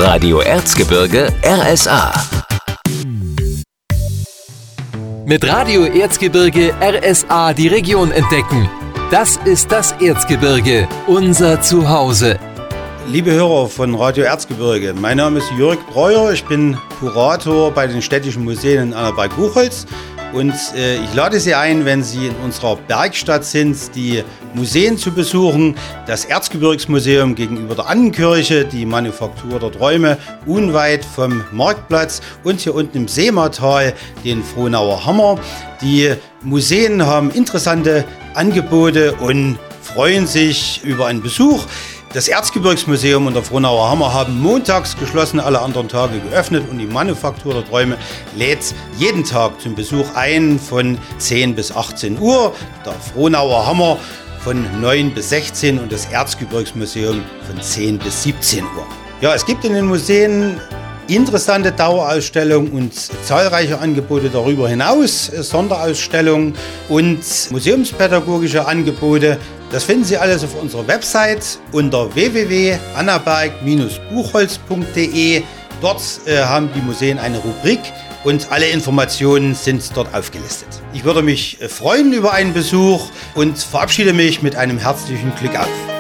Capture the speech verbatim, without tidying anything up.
Radio Erzgebirge R S A. Mit Radio Erzgebirge R S A die Region entdecken. Das ist das Erzgebirge, unser Zuhause. Liebe Hörer von Radio Erzgebirge, mein Name ist Jörg Breuer, ich bin Kurator bei den Städtischen Museen in Annaberg-Buchholz und äh, ich lade Sie ein, wenn Sie in unserer Bergstadt sind, die Museen zu besuchen. Das Erzgebirgsmuseum gegenüber der Annenkirche, die Manufaktur der Träume unweit vom Marktplatz und hier unten im Seematal den Frohnauer Hammer. Die Museen haben interessante Angebote und freuen sich über einen Besuch. Das Erzgebirgsmuseum und der Frohnauer Hammer haben montags geschlossen, alle anderen Tage geöffnet und die Manufaktur der Träume lädt jeden Tag zum Besuch ein von zehn bis achtzehn Uhr. Der Frohnauer Hammer von neun bis sechzehn und das Erzgebirgsmuseum von zehn bis siebzehn Uhr. Ja, es gibt in den Museen interessante Dauerausstellungen und zahlreiche Angebote darüber hinaus, Sonderausstellungen und museumspädagogische Angebote. Das finden Sie alles auf unserer Website unter w w w punkt annaberg Bindestrich buchholz punkt d e. Dort äh, haben die Museen eine Rubrik und alle Informationen sind dort aufgelistet. Ich würde mich freuen über einen Besuch und verabschiede mich mit einem herzlichen Glück auf.